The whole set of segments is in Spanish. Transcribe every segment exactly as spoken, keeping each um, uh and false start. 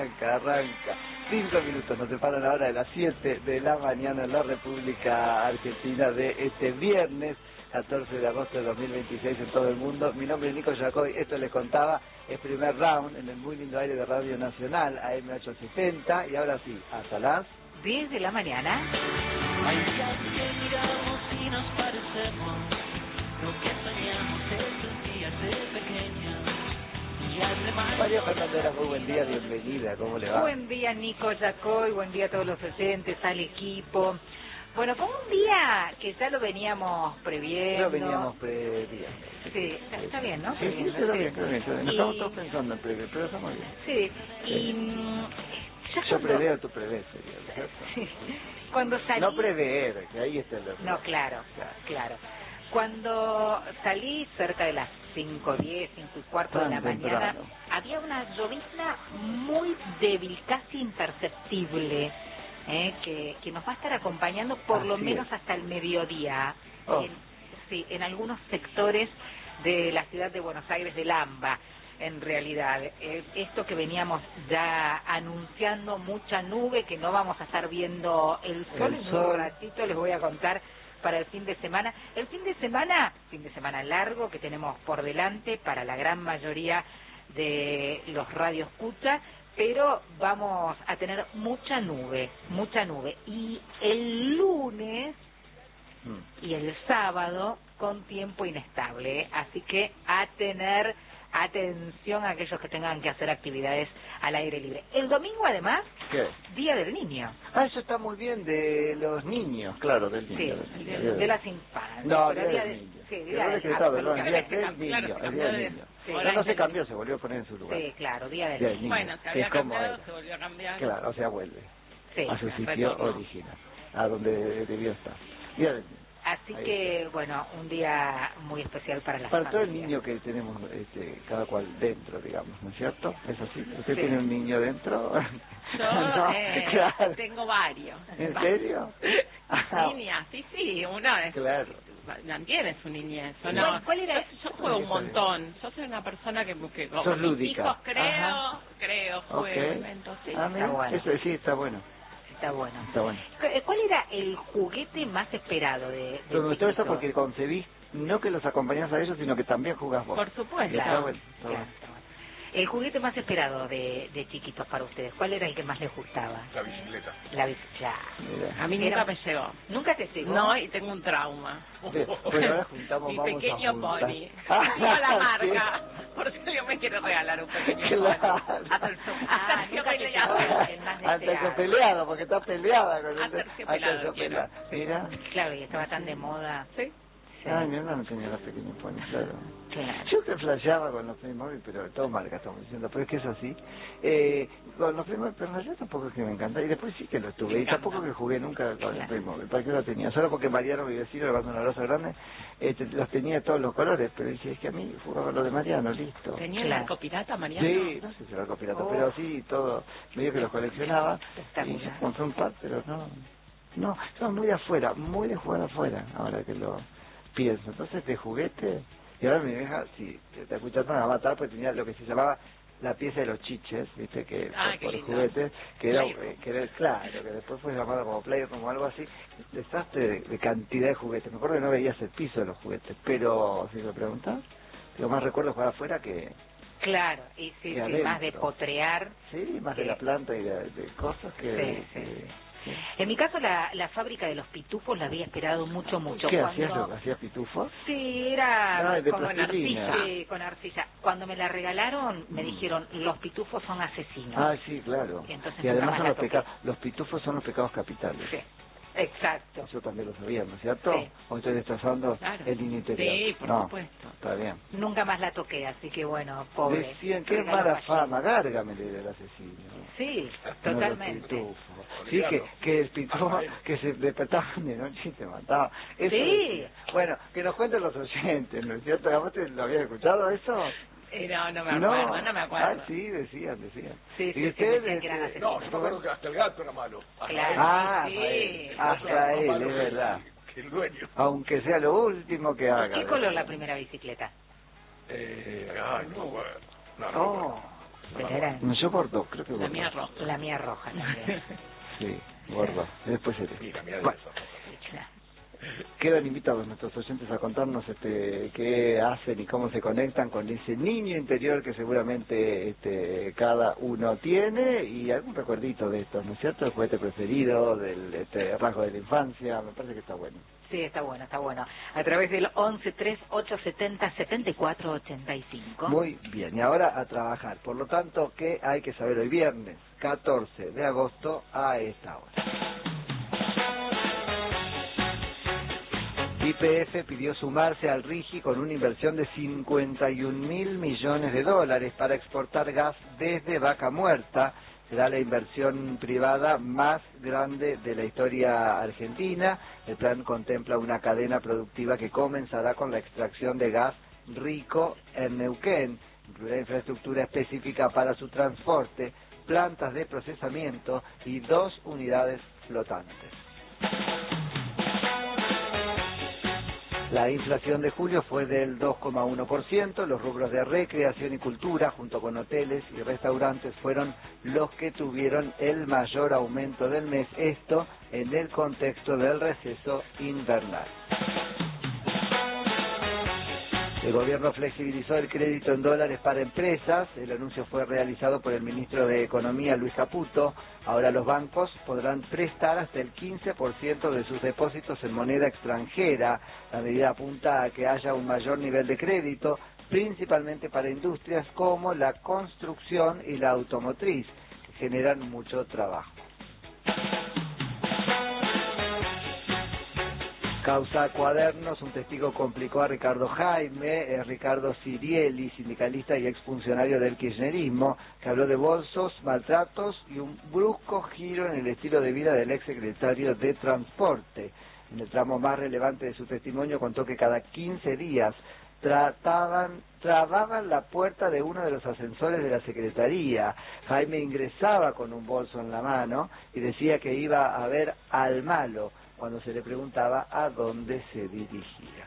arranca, arranca. Cinco minutos nos separan ahora de las siete de la mañana en la República Argentina de este viernes catorce de agosto de dos mil veintiséis en todo el mundo. Mi nombre es Nico Yacoy, esto les contaba, el primer round en el muy lindo aire de Radio Nacional, A M ochocientos setenta, y ahora sí, hasta las diez de la mañana. Hay días que miramos y nos parecemos, lo que soñamos estos días de pequeña. María Fernandera, muy buen día, bienvenida, ¿cómo le va? Buen día, Nico Yacoy, buen día a todos los oyentes, al equipo. Bueno, fue un día que ya lo veníamos previendo. Lo veníamos previendo. Sí, está, está bien, ¿no? Sí, sí, Previendo, está sí. bien, está bien, está bien. Y... Estamos todos pensando en prever, pero estamos bien. Sí, y... Sí. Ya Yo cuando... preveo, tú prevés, sería, ¿cierto? Sí. Cuando salí... No prever, que ahí está el error. No, claro, claro, claro. Cuando salí cerca de las cinco diez, cinco y cuarto de la mañana, había una llovizna muy débil, casi imperceptible, eh, que, que nos va a estar acompañando por Así lo menos es. hasta el mediodía, Oh. en, sí, en algunos sectores de la ciudad de Buenos Aires, del AMBA. En realidad, eh, esto que veníamos ya anunciando, mucha nube, que no vamos a estar viendo el sol, El en sol. un ratito les voy a contar para el fin de semana. El fin de semana, fin de semana largo que tenemos por delante para la gran mayoría de los radioescuchas, pero vamos a tener mucha nube, mucha nube. Y el lunes Mm. y el sábado con tiempo inestable, ¿eh? Así que a tener atención a aquellos que tengan que hacer actividades al aire libre. El domingo, además, ¿Qué? Día del Niño. Ah, eso está muy bien, de los niños, claro, del niño. Sí, del niño, de, del- de las infancias. No, pero día de- del niño. Sí, Quedó día del decretado, perdón, el día absolutamente. del Claro, niño, se el día cambió del de- niño. sí. No, no se cambió, se volvió a poner en su lugar. Sí, claro, Día del Día del Niño. niño. Bueno, se Es había como cambiado, era. se volvió a cambiar. Claro, o sea, vuelve Sí. a su se sitio retornó. original, a donde debió estar. Día del niño. Así Ahí que, bueno, un día muy especial para las Para todo el familias. niño que tenemos, este, cada cual dentro, digamos, ¿no es cierto? ¿Es así? ¿Usted Sí. tiene un niño dentro? Yo No, eh, claro. tengo varios. ¿En serio? Niñas, sí, sí, uno es... Claro. Mantiene su niñez, ¿o Sí. no? ¿Cuál- cuál era? Yo, yo juego un montón. Yo soy una persona que, que con Sos mis lúdica. hijos creo, Ajá. creo, Ok. juego, invento, sí. Ah, mira, bueno. eso sí, está bueno, Está bueno. está bueno. Cu- ¿Cuál era el juguete más esperado de, de Pero me gustó eso chiquito? porque concebís no que los acompañás a ellos, sino que también jugás vos. Por supuesto. Está bueno, está Claro, bueno. está bueno. El juguete más esperado de, de chiquitos para ustedes, ¿cuál era el que más les gustaba? La bicicleta. La bicicleta. Mira. A mí Era- nunca me llegó. ¿Nunca te llegó? No, y tengo un trauma. Bien, bueno, ahora juntamos, Mi vamos pequeño a juntar. pony. Digo la marca. Por eso yo me quiero regalar un pequeño Claro. pony. Aterciopelado. Ah, nunca te llegó el más deseado. Aterciopeleado, porque está peleada con el Aterciopelado aterciopelado. Mira. Claro, y estaba tan de moda. Sí. Sí. Ay, mi hermano tenía la pequeña pony, claro. Claro. Yo que flasheaba con los Playmobil, pero todo marca estamos diciendo, pero es que es así. Eh, con los Playmobil, pero en realidad tampoco es que me encanta. Y después sí que lo tuve. Me Y encanta. tampoco que jugué nunca con el Claro. Playmobil. ¿Para qué lo tenía? Solo porque Mariano, mi vecino, le mando un abrazo grande, este, los tenía todos los colores. Pero dice, es que a mí jugaba con lo de Mariano, listo. ¿Tenía Claro. el arco pirata, Mariano? Sí, no sé si era algo pirata, Oh. pero sí, todo. Medio que los coleccionaba. Y Espectacular. yo compré un par, pero no. No, estaba muy de afuera, muy de jugar afuera, ahora que lo pienso. Entonces, de juguete. Y ahora mi vieja, si te escuchas, me va a matar, porque tenía lo que se llamaba la pieza de los chiches, viste, que Ah, por, qué por lindo. juguete, que era, Playroom. eh, que era, claro, que después fue llamado como Playroom o algo así. Desastre de, de cantidad de juguetes. Me acuerdo que no veías el piso de los juguetes, pero si me preguntas, lo más recuerdo jugar afuera que, Claro, y sí, Y sí, adentro. más de potrear. sí, más de Sí. la planta y de, de cosas que... Sí, sí. que- En mi caso, la, la fábrica de los pitufos la había esperado mucho, mucho. ¿Qué Cuando- hacías? ¿Hacías pitufos? Sí, era Ah, de como en plastilina. arcilla. Sí, con arcilla. Cuando me la regalaron, me Mm. dijeron, los pitufos son asesinos. Ah, sí, claro. Y entonces Y nunca además más son la los toqué. pecados, los pitufos son los pecados capitales. Sí, exacto. Eso también lo sabían, ¿no es cierto? Sí. O estoy destrozando Claro. el niño interior. Sí, por no, supuesto. está bien. Nunca más la toqué, así que bueno, pobre. Decían que Regalo mala fallido. fama, Gárgame era el asesino. Sí, No los totalmente. pitufos. Sí, que, que el pitufo que se despertaban de noche y te mataba. Eso Sí. decía. Bueno, que nos cuenten los oyentes, ¿no es cierto? ¿A vos te lo habías escuchado eso? Eh, no, no me acuerdo, no, me acuerdo. Ah, sí, decían, decían. Sí, sí, ¿Y sí, ustedes, decían que eran este, No, yo me acuerdo que hasta el gato era malo. Hasta Claro. él. Ah, Sí, Rafael. claro. Hasta él, Más malo es que- verdad. que el dueño. Aunque sea lo último que haga. ¿Qué color la primera bicicleta? Eh, ay, no, bueno. No, no, Oh, bueno. Pero era... No, yo bordo, creo que bordo. La mía roja. La mía roja también. Sí, bordo. Después el... Mira, mira Bueno, eso. quedan invitados nuestros oyentes a contarnos este, qué hacen y cómo se conectan con ese niño interior que seguramente este, cada uno tiene, y algún recuerdito de estos, ¿no es cierto? El juguete preferido, del este, rasgo de la infancia, me parece que está bueno. Sí, está bueno, está bueno. A través del once tres ocho setenta setenta y cuatro ochenta y cinco. Muy bien, y ahora a trabajar. Por lo tanto, ¿qué hay que saber hoy viernes, catorce de agosto, a esta hora? Y P F pidió sumarse al RIGI con una inversión de cincuenta y un mil millones de dólares para exportar gas desde Vaca Muerta. Será la inversión privada más grande de la historia argentina. El plan contempla una cadena productiva que comenzará con la extracción de gas rico en Neuquén. Incluirá infraestructura específica para su transporte, plantas de procesamiento y dos unidades flotantes. La inflación de julio fue del dos coma uno por ciento, los rubros de recreación y cultura, junto con hoteles y restaurantes, fueron los que tuvieron el mayor aumento del mes, esto en el contexto del receso invernal. El gobierno flexibilizó el crédito en dólares para empresas. El anuncio fue realizado por el ministro de Economía, Luis Caputo. Ahora los bancos podrán prestar hasta el quince por ciento de sus depósitos en moneda extranjera. La medida apunta a que haya un mayor nivel de crédito, principalmente para industrias como la construcción y la automotriz, que generan mucho trabajo. Causa Cuadernos, un testigo complicó a Ricardo Jaime, es Ricardo Sirieli, sindicalista y exfuncionario del kirchnerismo, que habló de bolsos, maltratos y un brusco giro en el estilo de vida del exsecretario de Transporte. En el tramo más relevante de su testimonio contó que cada quince días trataban, trababan la puerta de uno de los ascensores de la Secretaría. Jaime ingresaba con un bolso en la mano y decía que iba a ver al malo, cuando se le preguntaba a dónde se dirigía.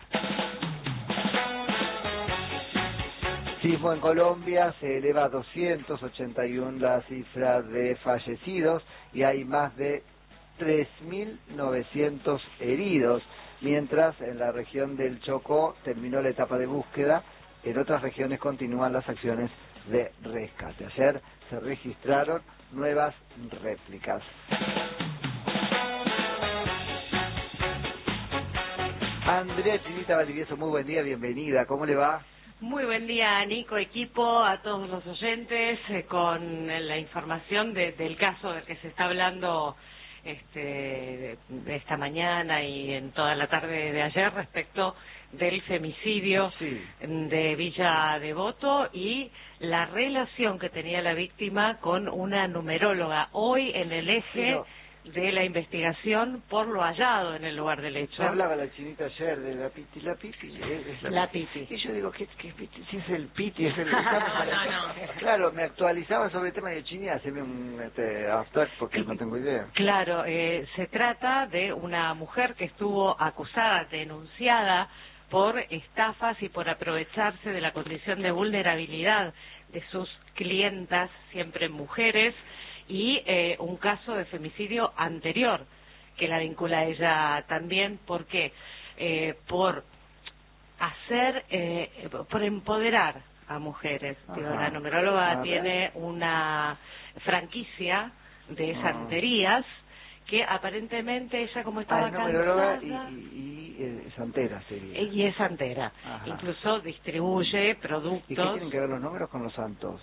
Sismo en Colombia, se eleva a doscientos ochenta y uno la cifra de fallecidos y hay más de tres mil novecientos heridos, mientras en la región del Chocó terminó la etapa de búsqueda. En otras regiones continúan las acciones de rescate. Ayer se registraron nuevas réplicas. Andrea Chinita Valdivieso, muy buen día, bienvenida, ¿cómo le va? Muy buen día, Nico, equipo, a todos los oyentes, eh, con la información de, del caso del que se está hablando este, de, de esta mañana y en toda la tarde de ayer respecto del femicidio sí. de Villa Devoto y la relación que tenía la víctima con una numeróloga. Hoy en el eje... Pero... de la investigación por lo hallado en el lugar del hecho. Yo hablaba la Chinita ayer de la piti, la piti es, es la, la piti. piti. Y yo digo, ¿qué, qué piti? Si es el piti, es el... no, no. Claro, me actualizaba sobre el tema de Chini, haceme un este, after porque no tengo idea. Claro, eh, se trata de una mujer que estuvo acusada, denunciada por estafas y por aprovecharse de la condición de vulnerabilidad de sus clientas, siempre mujeres, y eh, un caso de femicidio anterior que la vincula a ella también. ¿Por qué? Eh, por hacer, eh, por empoderar a mujeres. Digo, la numeróloga A tiene ver. una franquicia de Ah. santerías que aparentemente ella, como estaba Ah, es numeróloga cansada... y, y, y eh, santera sería. Y es santera. Ajá. Incluso distribuye productos... ¿Y qué tienen que ver los números con los santos?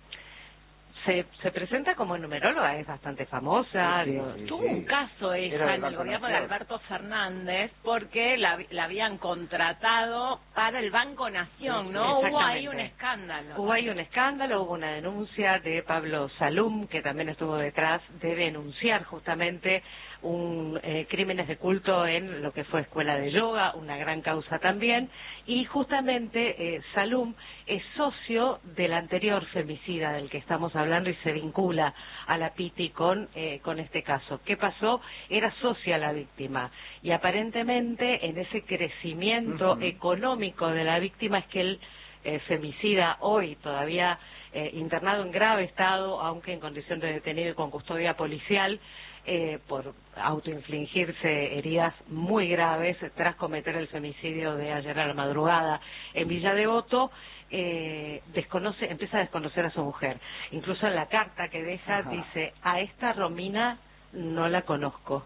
Se, se presenta como numeróloga, es bastante famosa. Sí, sí, digo, sí, tuvo sí. un caso Era ella del en el Banco gobierno de Nación. Alberto Fernández porque la, la habían contratado para el Banco Nación, Sí, ¿no? sí, Hubo ahí exactamente. un escándalo. Hubo ahí un escándalo, hubo una denuncia de Pablo Salum, que también estuvo detrás de denunciar justamente un eh, crímenes de culto en lo que fue escuela de yoga, una gran causa también, y justamente eh, Salum es socio del anterior femicida del que estamos hablando y se vincula a la Piti con, eh, con este caso. ¿Qué pasó? Era socia la víctima y aparentemente en ese crecimiento Ujú. económico de la víctima es que él eh, femicida, hoy todavía eh, internado en grave estado, aunque en condición de detenido y con custodia policial, eh, por autoinfligirse heridas muy graves tras cometer el femicidio de ayer a la madrugada en Villa Devoto. Eh, desconoce, empieza a desconocer a su mujer. Incluso en la carta que deja Ajá. dice: a esta Romina no la conozco.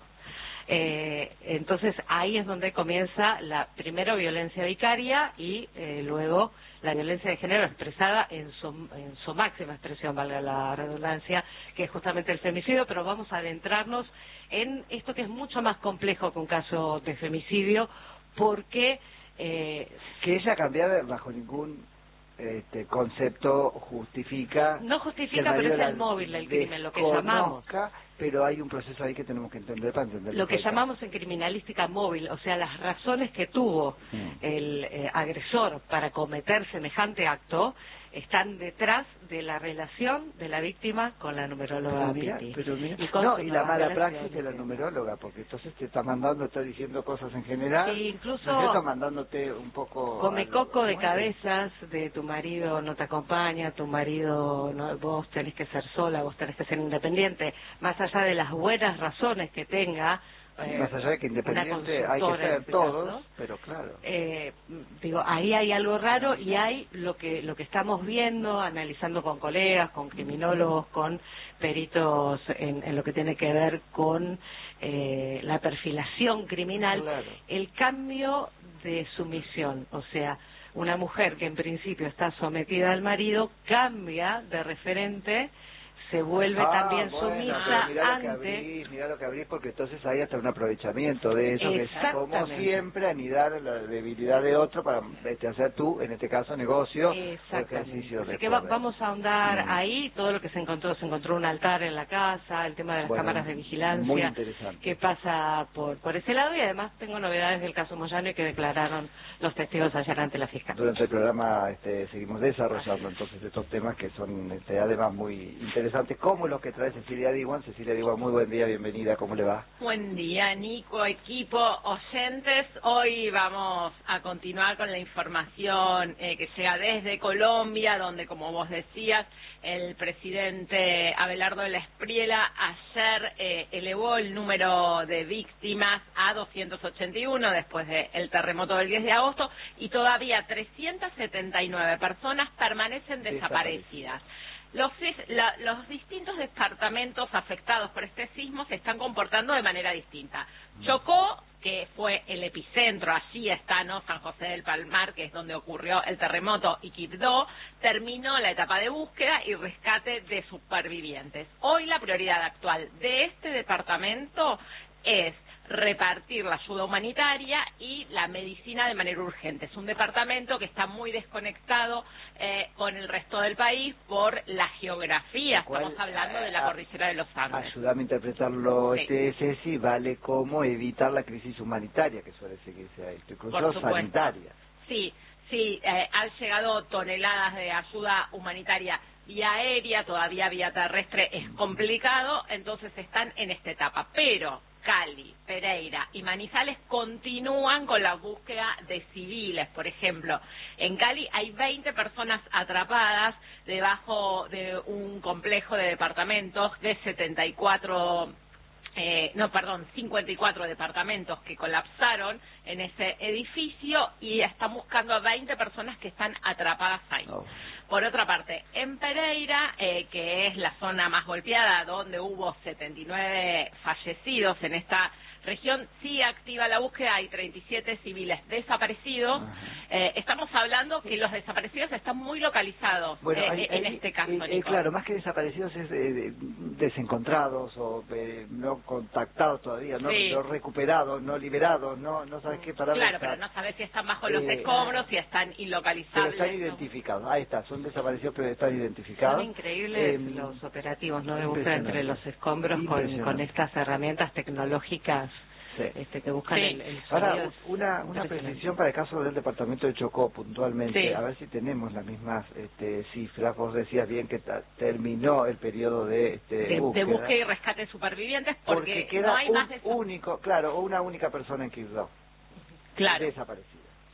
Eh, entonces ahí es donde comienza la primero violencia vicaria y eh, luego la violencia de género expresada en su, en su máxima expresión, valga la redundancia, que es justamente el femicidio. Pero vamos a adentrarnos en esto, que es mucho más complejo que un caso de femicidio, porque eh, que ella cambiada bajo ningún este concepto justifica no justifica, pero es el móvil del crimen, lo que llamamos, pero hay un proceso ahí que tenemos que entender para entender lo que llamamos en criminalística móvil, o sea, las razones que tuvo mm. el eh, agresor para cometer semejante acto están detrás de la relación de la víctima con la numeróloga pero mira, Pitti. pero mira, y, con no, y la mala relación, praxis de la numeróloga, porque entonces te está mandando, está diciendo cosas en general, sí, incluso ¿no está mandándote un poco come coco de bueno. cabezas de tu marido no te acompaña, tu marido no, vos tenés que ser sola, vos tenés que ser independiente, más allá de las buenas razones que tenga. Eh, más allá de que independiente hay que ser este todos, caso, pero claro. Eh, digo, ahí hay algo raro y hay lo que lo que estamos viendo, analizando con colegas, con criminólogos, con peritos en, en lo que tiene que ver con eh, la perfilación criminal, claro. el cambio de sumisión, o sea, una mujer que en principio está sometida al marido cambia de referente, se vuelve ah, también bueno, sumisa mirá ante... Lo que abrís, mirá lo que abrís, porque entonces hay hasta un aprovechamiento de eso, que es como siempre anidar la debilidad de otro para este, hacer tú, en este caso, negocio o ejercicio de Así que va, vamos a ahondar mm. ahí, todo lo que se encontró, se encontró un altar en la casa, el tema de las bueno, cámaras de vigilancia, muy interesante. que pasa por, por ese lado, y además tengo novedades del caso Moyano que declararon los testigos ayer ante la Fiscalía. Durante el programa este, seguimos desarrollando entonces estos temas que son este, además muy interesantes, como los que trae Cecilia Diwan. Cecilia Diwan, muy buen día, bienvenida, ¿cómo le va? Buen día, Nico, equipo, oyentes. Hoy vamos a continuar con la información eh, que llega desde Colombia, donde, como vos decías, el presidente Abelardo de la Espriella ayer eh, elevó el número de víctimas a doscientos ochenta y uno después del terremoto del diez de agosto, y todavía trescientas setenta y nueve personas permanecen desaparecidas. Los, la, los distintos departamentos afectados por este sismo se están comportando de manera distinta. Chocó, que fue el epicentro, allí está, ¿no?, San José del Palmar, que es donde ocurrió el terremoto, y Quibdó, terminó la etapa de búsqueda y rescate de supervivientes. Hoy la prioridad actual de este departamento es repartir la ayuda humanitaria y la medicina de manera urgente. Es un departamento que está muy desconectado eh, con el resto del país por la geografía. Cual, Estamos hablando de la cordillera de los Andes. Ayúdame a interpretarlo, sí. este Ceci, vale como evitar la crisis humanitaria que suele seguirse a esto, incluso sanitaria. Sí, sí, eh, han llegado toneladas de ayuda humanitaria vía aérea, todavía vía terrestre es complicado, entonces están en esta etapa, pero Cali, Pereira y Manizales continúan con la búsqueda de civiles. Por ejemplo, en Cali hay veinte personas atrapadas debajo de un complejo de departamentos de setenta y cuatro, eh, no, perdón, cincuenta y cuatro departamentos que colapsaron en ese edificio, y están buscando a veinte personas que están atrapadas ahí. Oh. Por otra parte, en Pereira, eh, que es la zona más golpeada, donde hubo setenta y nueve fallecidos en esta región, sí activa la búsqueda, hay treinta y siete civiles desaparecidos. Eh, estamos hablando que los desaparecidos están muy localizados bueno, eh, hay, en hay, este caso, eh, eh, claro, más que desaparecidos es eh, desencontrados o eh, no contactados todavía, no, sí. no recuperados, no liberados, no no sabes qué palabra. Claro, pero no sabes si están bajo los eh, escombros, si están ilocalizables. Pero están ¿no? identificados, ahí está, son desaparecidos pero están identificados. Son increíbles eh, los operativos, ¿no?, de búsqueda entre los escombros con, con estas herramientas tecnológicas. Sí. Este, que buscan sí. el, el Ahora, una, una precisión para el caso del departamento de Chocó puntualmente, sí. a ver si tenemos las mismas este, cifras. Vos decías bien que terminó el periodo de, este, de, búsqueda. de búsqueda y rescate de supervivientes, porque, porque queda no hay un más de único, claro, una única persona en Quibdó, claro. desaparecida.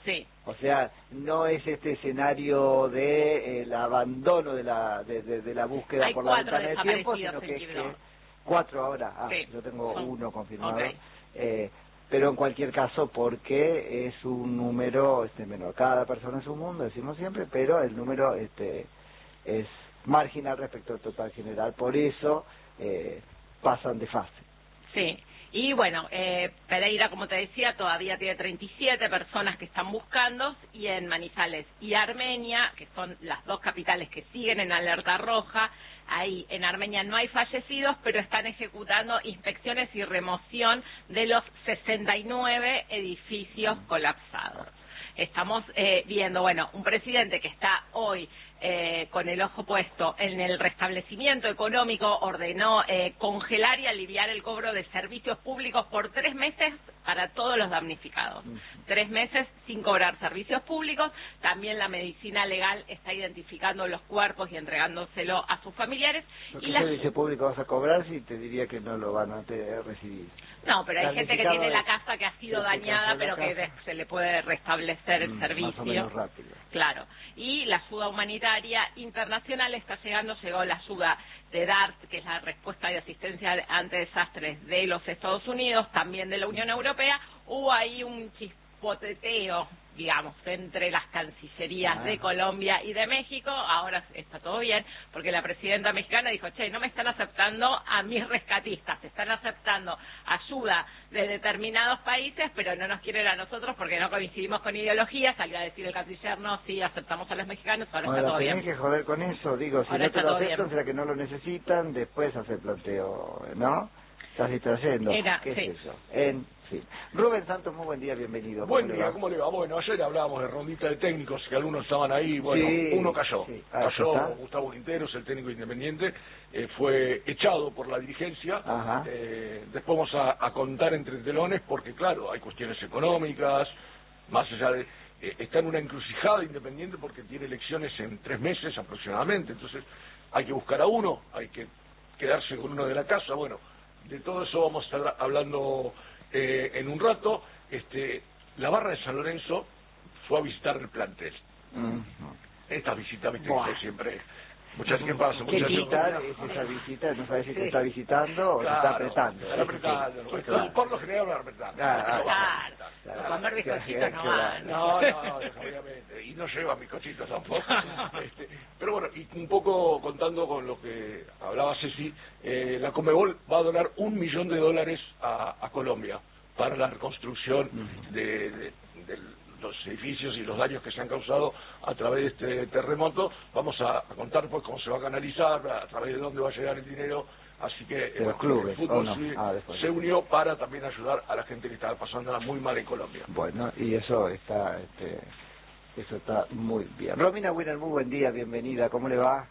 Sí. O sea, no es este escenario de eh, el abandono de la de, de, de la búsqueda Hay por la cuatro ventana de tiempo, sino desaparecidos que en es que Quibdó. cuatro ahora. Ah, Sí. yo tengo Son- uno confirmado. Ok. Eh, pero en cualquier caso, porque es un número este menor. Cada persona es un mundo, decimos siempre, pero el número este es marginal respecto al total general. Por eso eh, pasan de fase. Sí, y bueno, eh, Pereira, como te decía, todavía tiene treinta y siete personas que están buscando, y en Manizales y Armenia, que son las dos capitales que siguen en alerta roja, ahí en Armenia no hay fallecidos, pero están ejecutando inspecciones y remoción de los sesenta y nueve edificios colapsados. Estamos eh, viendo, bueno, un presidente que está hoy eh, con el ojo puesto en el restablecimiento económico, ordenó eh, congelar y aliviar el cobro de servicios públicos por tres meses para todos los damnificados. Tres meses sin cobrar servicios públicos. También la medicina legal está identificando los cuerpos y entregándoselo a sus familiares. Lo y que la... servicio público vas a cobrar, si te diría que no lo van a te- recibir. No, pero hay gente que Damnificado tiene la es- casa que ha sido el que dañada, canceló pero la que casa. de- se le puede restablecer el Mm, servicio. más o menos rápido. Claro. Y la ayuda humanitaria internacional está llegando, llegó la ayuda de DART, que es la respuesta de asistencia ante desastres de los Estados Unidos, también de la Unión Europea. Hubo ahí un chispoteteo, digamos, entre las cancillerías Ah. de Colombia y de México. Ahora está todo bien, porque la presidenta mexicana dijo, che, no me están aceptando a mis rescatistas, están aceptando ayuda de determinados países, pero no nos quieren a nosotros porque no coincidimos con ideología. Salió a decir el canciller, no, sí, aceptamos a los mexicanos, ahora Ahora, está todo tenés bien. que joder con eso, digo, si Ahora no te está lo todo aceptan, bien. será que no lo necesitan, después hace el planteo, ¿no? Estás distrayendo. Era, ¿Qué sí. es eso? En fin. Rubén Santos, muy buen día, bienvenido. Buen ¿Cómo le día, va? ¿cómo le va? Bueno, ayer hablábamos de rondita de técnicos, que algunos estaban ahí, bueno, Sí, uno cayó. sí. Ah, Cayó ¿está? Gustavo Quinteros, el técnico independiente, eh, fue echado por la dirigencia. Ajá. Eh, después vamos a, a contar entre telones, porque claro, hay cuestiones económicas, más allá de... eh, está en una encrucijada Independiente porque tiene elecciones en tres meses aproximadamente, entonces hay que buscar a uno, hay que quedarse con uno de la casa, bueno... De todo eso vamos a estar hablando eh, en un rato. Este, la barra de San Lorenzo fue a visitar el plantel. Mm. Estas visitas, viste, Buah. que son siempre... Muchas, ¿qué pasa? ¿Qué Muchas visitar es esa visita? No sabes si te Sí. está visitando o te está Claro, apretando. están apretando. Sí, Por- claro. Por lo general van apretando. Ah, ah, No van a Claro, apretar. a comer bizcochitos no van. No, no, no, obviamente. Y no lleva mis cochitos tampoco. Este, pero bueno, y un poco contando con lo que hablaba Ceci, eh, la Conmebol va a donar un millón de dólares a, a Colombia para la reconstrucción de, de, de los edificios y los daños que se han causado a través de este terremoto. Vamos a, a contar pues cómo se va a canalizar, a través de dónde va a llegar el dinero. Así que eh, De los clubes, el fútbol ¿o no? sí Ah, después. se unió para también ayudar a la gente que estaba pasándola muy mal en Colombia. Bueno, y eso está, este, eso está muy bien. Romina Winner, muy buen día, bienvenida, ¿cómo le va?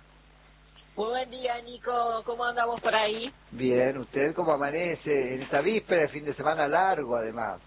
Muy buen día, Nico. ¿Cómo andamos por ahí? Bien, ¿usted cómo amanece en esta víspera de fin de semana largo, además?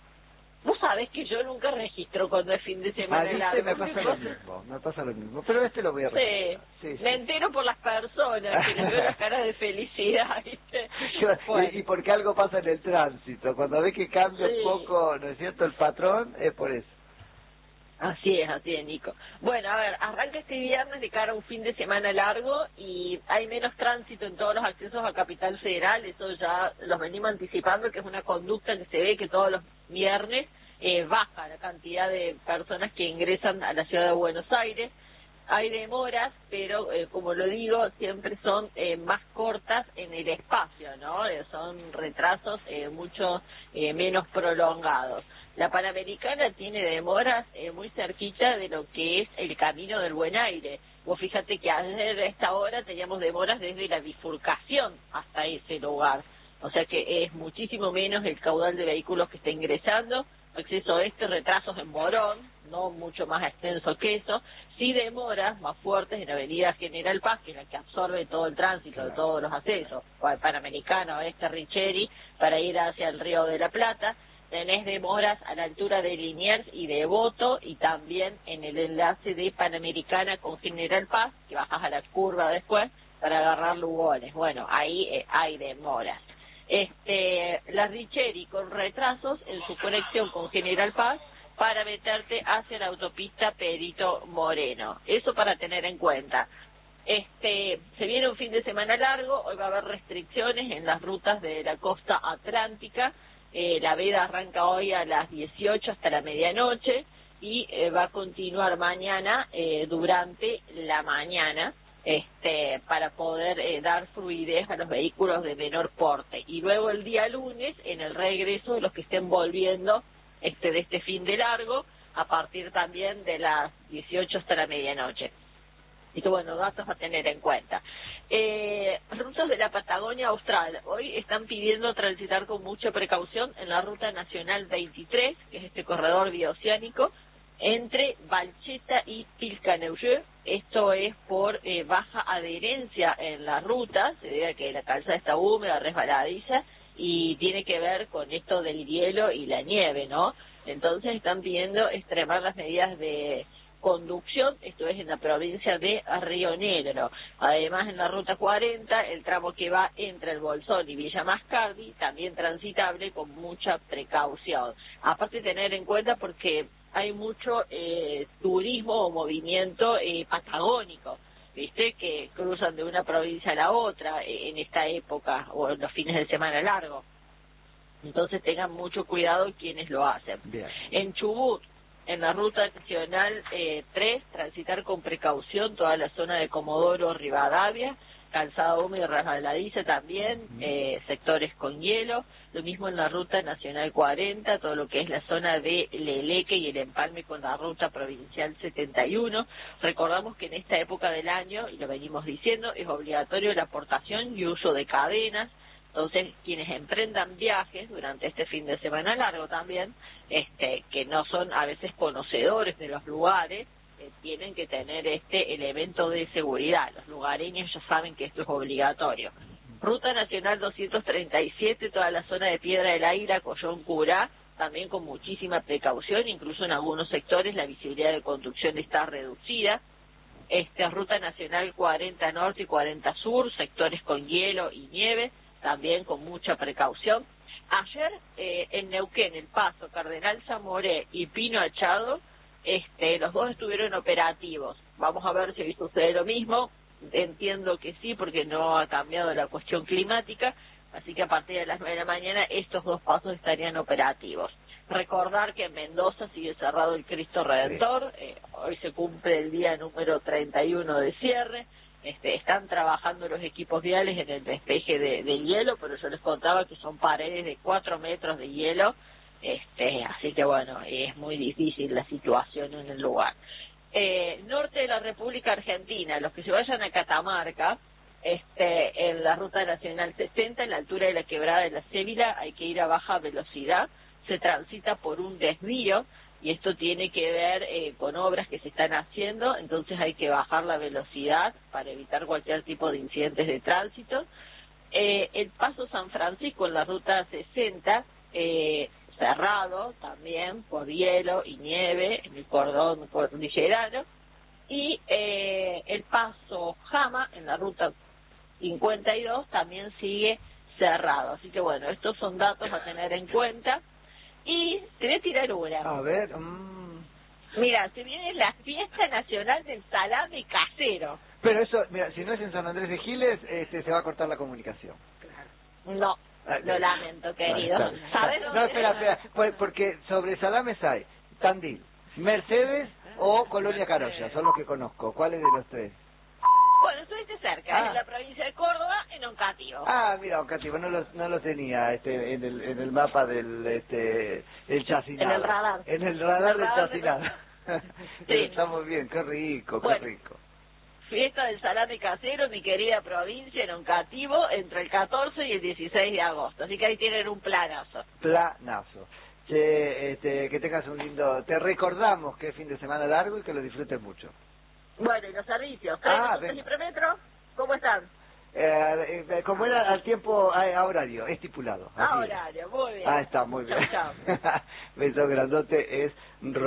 Vos sabés que yo nunca registro cuando es fin de Ah, semana ¿viste? largo. Me pasa lo mismo, me pasa lo mismo, pero este lo voy a Sí, registrar. Sí, sí. me entero por las personas, que les veo las caras de felicidad, ¿viste? Bueno. Y, y porque algo pasa en el tránsito, cuando ve que cambia Sí. un poco, ¿no es cierto?, el patrón, es por eso. Así es, así es, Nico. Bueno, a ver, arranca este viernes de cara a un fin de semana largo y hay menos tránsito en todos los accesos a Capital Federal. Eso ya los venimos anticipando, que es una conducta que se ve que todos los viernes eh, baja la cantidad de personas que ingresan a la ciudad de Buenos Aires. Hay demoras, pero eh, como lo digo, siempre son eh, más cortas en el espacio, ¿no? Eh, son retrasos eh, mucho eh, menos prolongados. La Panamericana tiene demoras eh, muy cerquita de lo que es el Camino del Buen Aire. Vos fíjate que ayer a esta hora teníamos demoras desde la bifurcación hasta ese lugar. O sea que es muchísimo menos el caudal de vehículos que está ingresando. Acceso este, retrasos en Morón, no mucho más extenso que eso. Sí demoras más fuertes en Avenida General Paz, que es la que absorbe todo el tránsito de todos los accesos. O el Panamericano, este Richeri, para ir hacia el Río de la Plata. Tenés demoras a la altura de Liniers y de Devoto y también en el enlace de Panamericana con General Paz, que bajas a la curva después para agarrar Lugones. Bueno, ahí eh, hay demoras. Este, la Richeri con retrasos en su conexión con General Paz para meterte hacia la autopista Perito Moreno. Eso para tener en cuenta. Este, se viene un fin de semana largo, hoy va a haber restricciones en las rutas de la costa atlántica. Eh, la veda arranca hoy a las dieciocho hasta la medianoche y eh, va a continuar mañana eh, durante la mañana, este, para poder eh, dar fluidez a los vehículos de menor porte. Y luego el día lunes, en el regreso de los que estén volviendo este, de este fin de largo, a partir también de las dieciocho hasta la medianoche. Así que bueno, datos a tener en cuenta. Eh, rutas de la Patagonia Austral. Hoy están pidiendo transitar con mucha precaución en la Ruta Nacional veintitrés, que es este corredor bioceánico, entre Valcheta y Pilcaneuye. Esto es por eh, baja adherencia en la ruta, se debe a que la calzada está húmeda, resbaladiza, y tiene que ver con esto del hielo y la nieve, ¿no? Entonces están pidiendo extremar las medidas de conducción, esto es en la provincia de Río Negro. Además, en la ruta cuarenta, el tramo que va entre el Bolsón y Villa Mascardi, también transitable con mucha precaución. Aparte, tener en cuenta porque hay mucho eh, turismo o movimiento eh, patagónico, ¿viste? Que cruzan de una provincia a la otra eh, en esta época o en los fines de semana largo. Entonces tengan mucho cuidado quienes lo hacen. Bien. En Chubut, en la ruta nacional eh, tres, transitar con precaución toda la zona de Comodoro Rivadavia, calzada húmeda y resbaladiza también, uh-huh. eh, sectores con hielo. Lo mismo en la ruta nacional cuarenta, todo lo que es la zona de Leleque y el empalme con la ruta provincial setenta y uno. Recordamos que en esta época del año, y lo venimos diciendo, es obligatorio la portación y uso de cadenas. Entonces, quienes emprendan viajes durante este fin de semana largo también, este, que no son a veces conocedores de los lugares, eh, tienen que tener este elemento de seguridad. Los lugareños ya saben que esto es obligatorio. Ruta Nacional doscientos treinta y siete, toda la zona de Piedra del Águila, Collón Curá, también con muchísima precaución, incluso en algunos sectores la visibilidad de conducción está reducida. Este, Ruta Nacional cuarenta Norte y cuarenta Sur, sectores con hielo y nieve, también con mucha precaución. Ayer eh, en Neuquén, El Paso, Cardenal Zamoré y Pino Achado, este, los dos estuvieron operativos. Vamos a ver si hoy sucede lo mismo. Entiendo que sí, porque no ha cambiado la cuestión climática, así que a partir de las nueve de la mañana estos dos pasos estarían operativos. Recordar que en Mendoza sigue cerrado el Cristo Redentor, eh, hoy se cumple el día número treinta y uno de cierre. Este, están trabajando los equipos viales en el despeje de, de hielo, pero yo les contaba que son paredes de cuatro metros de hielo, este, así que bueno, es muy difícil la situación en el lugar. Eh, norte de la República Argentina, los que se vayan a Catamarca, este, en la ruta nacional sesenta, en la altura de la quebrada de la Cébila, hay que ir a baja velocidad, se transita por un desvío, y esto tiene que ver eh, con obras que se están haciendo, entonces hay que bajar la velocidad para evitar cualquier tipo de incidentes de tránsito. Eh, el Paso San Francisco en la ruta sesenta, eh, cerrado también por hielo y nieve en el cordón cordillerano, y eh, el Paso Jama en la ruta cincuenta y dos también sigue cerrado. Así que bueno, estos son datos a tener en cuenta. Y te voy a tirar una. A ver. Um... Mira, se viene la fiesta nacional del salame casero. Pero eso, mira, si no es en San Andrés de Giles, este, se va a cortar la comunicación. No, lo lamento, querido. Ah, ¿Sabes no, dónde? no, espera, espera, pues, porque sobre salames hay Tandil, Mercedes o Colonia Carolla, son los que conozco. ¿Cuáles de los tres? Bueno, estuviste cerca, Ah. en la provincia de Córdoba, en Oncativo. Ah, mira, Oncativo, no lo, no lo tenía este, en, el, en el mapa del este, el chacinado. En el radar. En el radar En el del radar chacinado. de- Pero Sí. está muy bien, qué rico, qué Bueno. rico. Fiesta del salame casero, mi querida provincia, en Oncativo, entre el catorce y el dieciséis de agosto. Así que ahí tienen un planazo. Planazo. Che, este, que tengas un lindo... Te recordamos que es fin de semana largo y que lo disfrutes mucho. Bueno, y los servicios. Ah, ¿Tres ven. y premetro? ¿Cómo están? Eh, eh, como era al tiempo, a, a horario, estipulado. así Ah, es. horario, muy bien. Ah, está, muy Chau, bien. chau. Beso grandote, es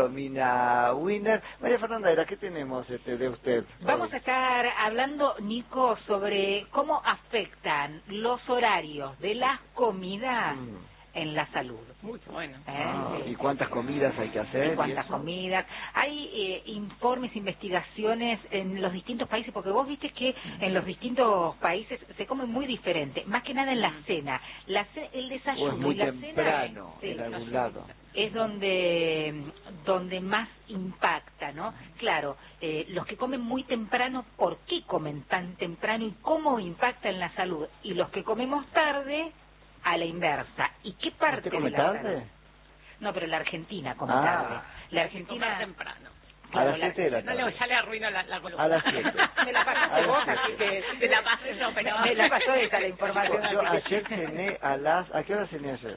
Romina Wiener. María Fernanda, ¿qué tenemos este, de usted? Vamos hoy? a estar hablando, Nico, sobre cómo afectan los horarios de las comidas Mm. en la salud. Muy bueno. ¿Eh? Ah, Sí. ¿y cuántas comidas hay que hacer? ¿Y cuántas ¿Y eso? comidas? Hay eh, informes, investigaciones en los distintos países, porque vos viste que en los distintos países se come muy diferente, más que nada en la cena. La ce- el desayuno O es muy y la temprano cena en sí, algún lado. es donde donde más impacta, ¿no? Claro, eh, los que comen muy temprano, ¿por qué comen tan temprano y cómo impacta en la salud? Y los que comemos tarde, a la inversa. ¿Y qué parte ¿Usted come de la tarde? salud? No, pero la Argentina come Ah. tarde. La Hay que comer Argentina... temprano. A Claro, las la- siete de la No tarde. le, ya le arruino la, la columna. A las siete. Me la A pasaste las vos, siete. así que... Te la pasé yo, pero... Me la pasó esa la información. Yo así que- ayer cené a las... ¿A qué hora cené ayer?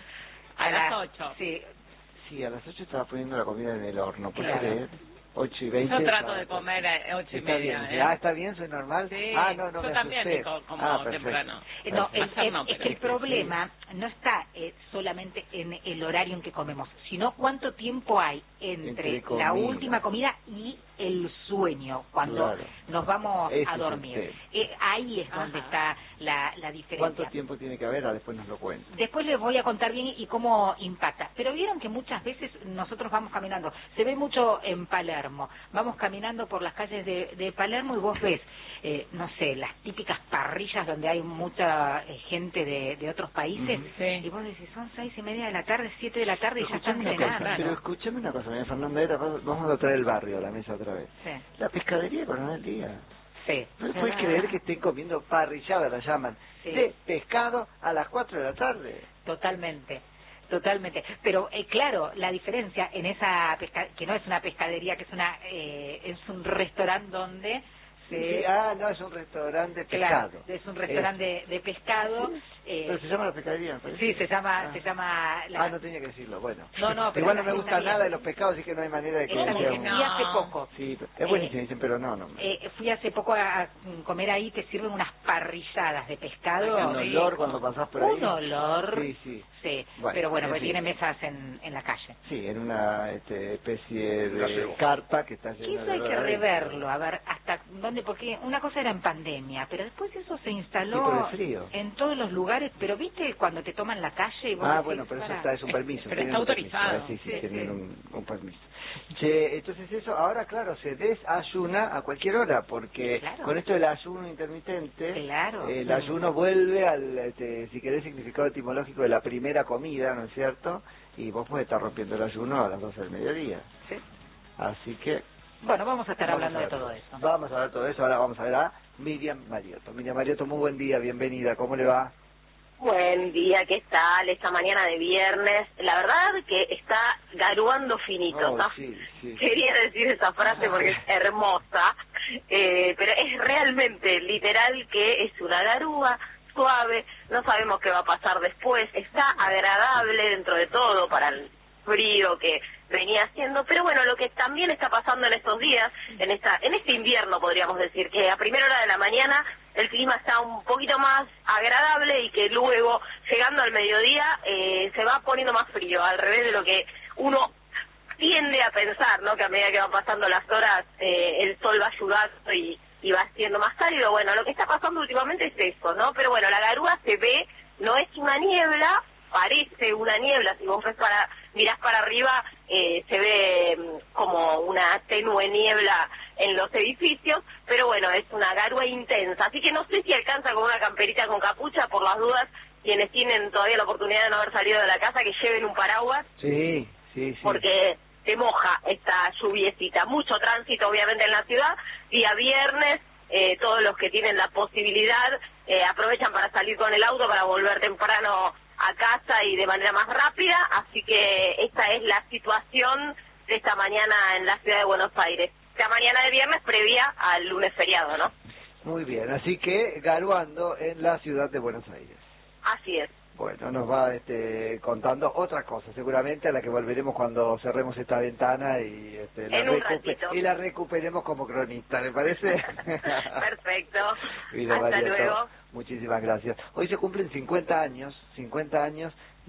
A las ocho. Sí, Sí, a las ocho estaba poniendo la comida en el horno. ¿Puedes Claro. creer? ocho y veinte. Yo trato estaba- de comer a ocho y Está media. bien. ¿eh? Ah, ¿está bien? ¿Soy normal? Sí, Ah, no, no yo me también asusté. Nico, como Ah, perfecto. temprano. Eh, No, el- Ayer el- no, es pero que el sí. problema no está eh, solamente en el horario en que comemos, sino cuánto tiempo hay entre, Entre la comida. última comida y el sueño, cuando Claro. nos vamos Ese es a el dormir. tema. Eh, ahí es donde Ajá. está la, la diferencia. ¿Cuánto tiempo tiene que haber? Ah, después nos lo cuento. Después les voy a contar bien y cómo impacta. Pero vieron que muchas veces nosotros vamos caminando, se ve mucho en Palermo, vamos caminando por las calles de, de Palermo y vos ves, eh, no sé, las típicas parrillas donde hay mucha eh, gente de, de otros países, Ujú. Sí. y vos decís, son seis y media de la tarde, siete de la tarde y Pero ya están escuchame una cosa, cenando. pero escúchame una cosa, María Fernanda, era, vamos a traer el barrio a la mesa otra vez. Sí, La pescadería Coronel Díaz. sí. ¿No puedes creer que estén comiendo parrillada, la llaman, Sí. de pescado a las cuatro de la tarde? Totalmente, totalmente. Pero eh, claro, la diferencia en esa pesca que no es una pescadería, que es una eh, es un restaurante donde se Sí, ah, no, es un restaurante de claro, pescado. es un restaurante de, de pescado. eh, Pero se llama la pescadería, me parece. sí, se llama Ah. se llama la- Ah, no tenía que decirlo, bueno. No, no, pero igual no está me gusta bien. nada de los pescados, así que no hay manera de que Está sea bien, un... fui hace No. poco. Sí, es buenísimo, dicen, pero no, no. Eh, fui hace poco a, a comer ahí, te sirven unas parrilladas de pescado. un olor cuando pasás por ahí. Un olor. Sí, sí. Sí, Bueno, pero bueno, en pues fin. tiene mesas en, en la calle. Sí, en una este, especie de Gazebo. carpa que está Que llena eso de hay que olor. reverlo, a ver hasta dónde, porque una cosa era en pandemia, pero después eso se Sí, instaló por el frío. en todos los lugares, pero viste cuando te toman la calle y vos Ah, decís, bueno, pero eso "Pará". está, es un permiso. Pero tienen está un permiso, autorizado. eh, Sí, sí, Sí, tienen sí. Un, un permiso. Che, entonces eso, ahora claro, se desayuna a cualquier hora, porque Claro. con esto del ayuno intermitente, Claro. eh, el ayuno vuelve al, este, si querés, significado etimológico de la primera comida, ¿no es cierto? Y vos podés estar rompiendo el ayuno a las doce del mediodía. Sí. Así que... Bueno, vamos a estar vamos hablando a de ver todo eso. Vamos a ver todo eso, ahora vamos a ver a Miriam Mariotto. Miriam Mariotto, muy buen día, bienvenida, ¿cómo le va? Buen día, ¿qué tal? Esta mañana de viernes. La verdad que está garuando finito, Oh, ¿no? sí, sí. Quería decir esa frase porque es hermosa, eh, pero es realmente literal que es una garúa suave, no sabemos qué va a pasar después, está agradable dentro de todo para el frío que venía haciendo, pero bueno, lo que también está pasando en estos días, en esta en este invierno podríamos decir, que a primera hora de la mañana el clima está un poquito más agradable y que luego, llegando al mediodía, eh, se va poniendo más frío, al revés de lo que uno tiende a pensar, ¿no? Que a medida que van pasando las horas, eh, el sol va ayudando y, y va siendo más cálido. Bueno, lo que está pasando últimamente es eso, ¿no? Pero bueno, la garúa se ve, no es una niebla, parece una niebla, si vos ves para, mirás para arriba, eh, se ve mm, como una tenue niebla en los edificios, pero bueno, es una garúa intensa, así que no sé si alcanza con una camperita con capucha, por las dudas, quienes tienen todavía la oportunidad de no haber salido de la casa, que lleven un paraguas, Sí, sí, sí. porque se moja esta lluviecita. Mucho tránsito, obviamente, en la ciudad. Día viernes, eh, todos los que tienen la posibilidad eh, aprovechan para salir con el auto, para volver temprano a casa y de manera más rápida. Así que esta es la situación de esta mañana en la ciudad de Buenos Aires. Esta mañana de viernes previa al lunes feriado, ¿no? Muy bien, así que garuando en la ciudad de Buenos Aires. Así es. Bueno, nos va este, contando otra cosa, seguramente a la que volveremos cuando cerremos esta ventana y, este, la, En un recupe- ratito. y la recuperemos como cronista, ¿le parece? Perfecto. Mira, Hasta Mariotto, luego. muchísimas gracias. Hoy se cumplen cincuenta años, cincuenta años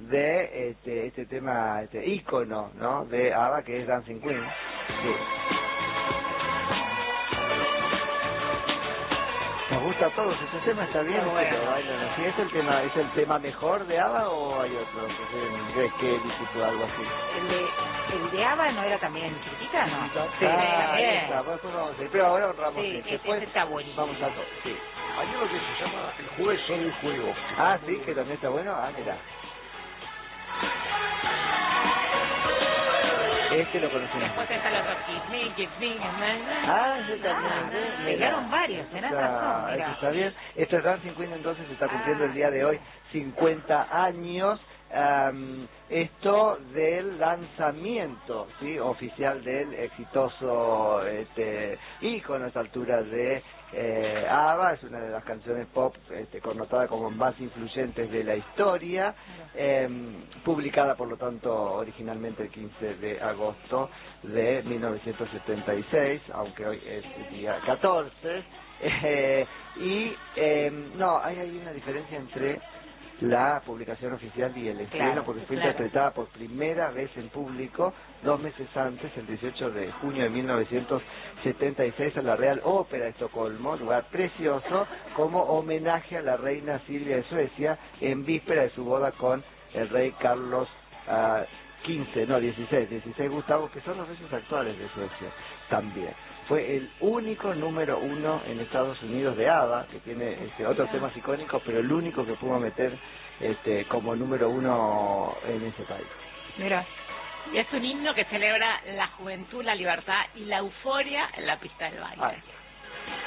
de este, este tema, este ícono, ¿no? De ABBA, que es Dancing Queen. Sí. ¿Te gusta? gusta a todos, este tema está bien, Está bueno. pero bailan así. ¿Es el tema, es el tema mejor de ABBA o hay otro? En inglés, que o algo así. El de, el de ABBA no era también chiquitita, ¿no? Sí, ah, ahí también. está, pues vamos a ir. Pero ahora honramos Sí, este. ese, Después ese está buenísimo. vamos a todo, sí. Hay uno que se llama El juez sobre el juego. Ah, sí, que también está bueno. Ah, mira. Este lo conocemos. Después está el otro Kiss Me, Kiss Me, Ah, yo también. Ah, ¿eh? Mira. pegaron varios, tenés Está- razón, mira. eso está bien. Esto es Dancing Queen, entonces está cumpliendo Ah, el día de hoy cincuenta años. Um, esto del lanzamiento, sí, oficial del exitoso este, ícono a esta altura de eh, ABBA. Es una de las canciones pop este, connotada como más influyentes de la historia, eh, publicada por lo tanto originalmente el quince de agosto de mil novecientos setenta y seis, aunque hoy es el día catorce. Eh, y eh, no, hay ahí una diferencia entre la publicación oficial y el estreno, Claro, porque fue claro. interpretada por primera vez en público dos meses antes, el dieciocho de junio de mil novecientos setenta y seis, en la Real Ópera de Estocolmo, lugar precioso, como homenaje a la reina Silvia de Suecia en víspera de su boda con el rey Carlos uh, quince, no, dieciséis, dieciséis Gustavo, que son los reyes actuales de Suecia también. Fue el único número uno en Estados Unidos de ABBA, que tiene este, otros temas icónicos, pero el único que pudo meter este, como número uno en ese país. Mira. Y es un himno que celebra la juventud, la libertad y la euforia en la pista del baile. Ay.